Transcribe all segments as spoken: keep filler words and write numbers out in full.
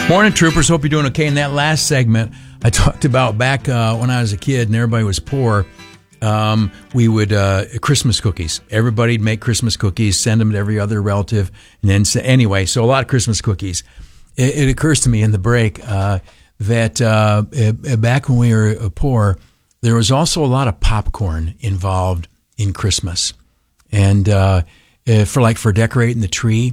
Morning, troopers. Hope you're doing okay. In that last segment, I talked about back uh, when I was a kid and everybody was poor, um, we would, uh, Christmas cookies. Everybody'd make Christmas cookies, send them to every other relative. And then, so, anyway, so a lot of Christmas cookies. It, it occurs to me in the break uh, that uh, back when we were poor, there was also a lot of popcorn involved in Christmas. And uh, for like for decorating the tree,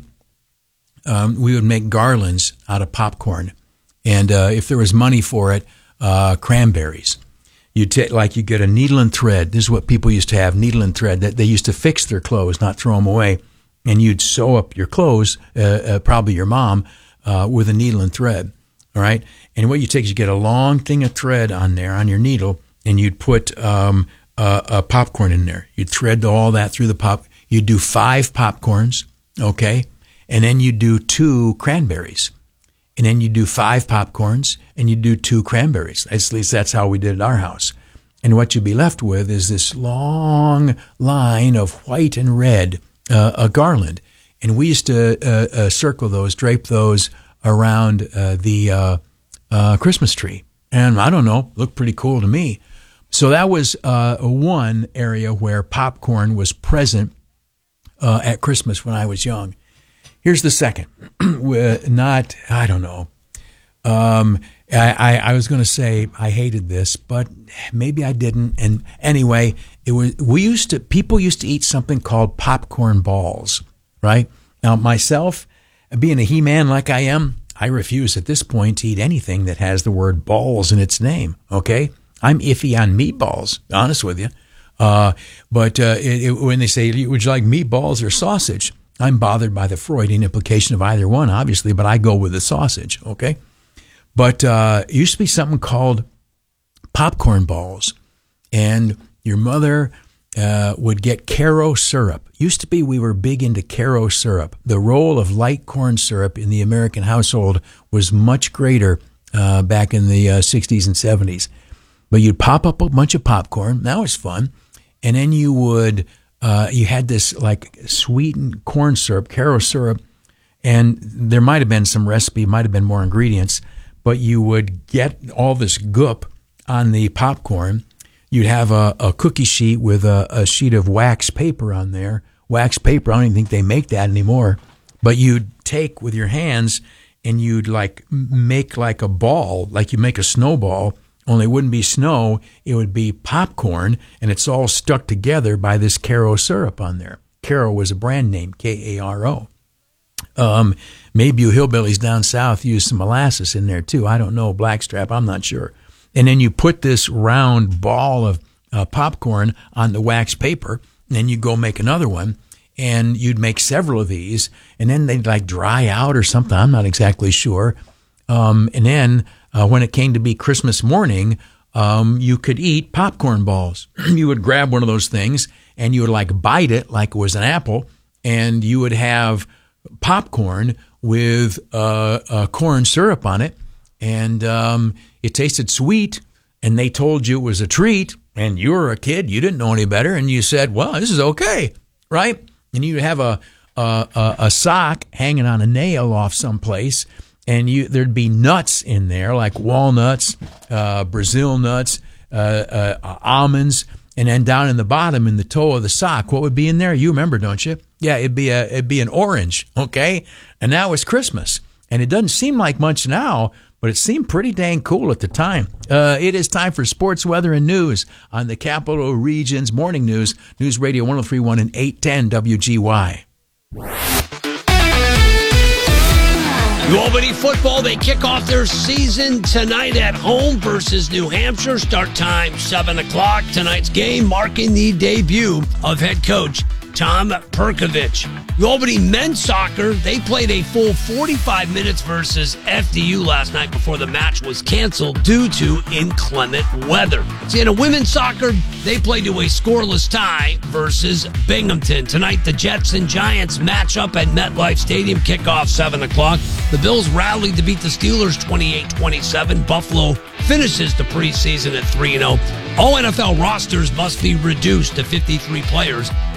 Um, we would make garlands out of popcorn, and uh, if there was money for it, uh, cranberries. You take like you get a needle and thread. This is what people used to have: needle and thread. That they used to fix their clothes, not throw them away. And you'd sew up your clothes, uh, uh, probably your mom, uh, with a needle and thread. All right. And what you take is you get a long thing of thread on there on your needle, and you'd put um, uh, uh, popcorn in there. You'd thread all that through the pop. You'd do five popcorns. Okay. And then you do two cranberries. And then you do five popcorns, and you do two cranberries. At least that's how we did at our house. And what you'd be left with is this long line of white and red, uh, a garland. And we used to uh, uh, circle those, drape those around uh, the uh, uh, Christmas tree. And I don't know, looked pretty cool to me. So that was uh, one area where popcorn was present uh, at Christmas when I was young. Here's the second. Not, I don't know. Um, I, I, I was going to say I hated this, but maybe I didn't. And anyway, it was. We used to. People used to eat something called popcorn balls. Right now, myself, being a He-Man like I am, I refuse at this point to eat anything that has the word balls in its name. Okay, I'm iffy on meatballs. Honest with you. Uh, but uh, it, it, when they say, "Would you like meatballs or sausage?" I'm bothered by the Freudian implication of either one, obviously, but I go with the sausage, okay? But uh, it used to be something called popcorn balls, and your mother uh, would get Karo syrup. Used to be we were big into Karo syrup. The role of light corn syrup in the American household was much greater uh, back in the uh, sixties and seventies. But you'd pop up a bunch of popcorn. That was fun. And then you would... Uh, you had this like sweetened corn syrup, Karo syrup, and there might have been some recipe, might have been more ingredients, but you would get all this goop on the popcorn. You'd have a, a cookie sheet with a, a sheet of wax paper on there. Wax paper, I don't even think they make that anymore. But you'd take with your hands and you'd like make like a ball, like you make a snowball. Only it wouldn't be snow, it would be popcorn, and it's all stuck together by this Karo syrup on there. Karo was a brand name, K A R O. Um, maybe you hillbillies down south use some molasses in there too. I don't know, blackstrap, I'm not sure. And then you put this round ball of uh, popcorn on the wax paper, and then you go make another one, and you'd make several of these, and then they'd like dry out or something, I'm not exactly sure. Um, and then... Uh, when it came to be Christmas morning, um, you could eat popcorn balls. You would grab one of those things and you would like bite it like it was an apple, and you would have popcorn with uh, uh, corn syrup on it, and um, it tasted sweet, and they told you it was a treat, and you were a kid, you didn't know any better, and you said, well, this is okay, right? And you'd have a, a, a, a sock hanging on a nail off someplace, and you there'd be nuts in there, like walnuts, uh, Brazil nuts, uh, uh, almonds, and then down in the bottom, in the toe of the sock, what would be in there? You remember, don't you? Yeah, it'd be a it'd be an orange, okay? And that was Christmas, and it doesn't seem like much now, but it seemed pretty dang cool at the time. Uh, it is time for sports, weather, and news on the Capital Region's Morning News, News Radio one oh three point one and eight ten W G Y. Albany football, they kick off their season tonight at home versus New Hampshire. Start time seven o'clock. Tonight's game marking the debut of head coach Tom Perkovich. The Albany men's soccer, they played a full forty-five minutes versus F D U last night before the match was canceled due to inclement weather. See, in a women's soccer, they played to a scoreless tie versus Binghamton. Tonight, the Jets and Giants match up at MetLife Stadium, kickoff seven o'clock. The Bills rallied to beat the Steelers twenty-eight twenty-seven. Buffalo finishes the preseason at three and oh. All N F L rosters must be reduced to fifty-three players